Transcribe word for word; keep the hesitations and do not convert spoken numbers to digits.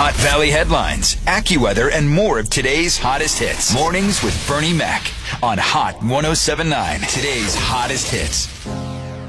Hot Valley headlines, AccuWeather, and more of today's hottest hits. Mornings with Bernie Mac on Hot one oh seven point nine. Today's hottest hits.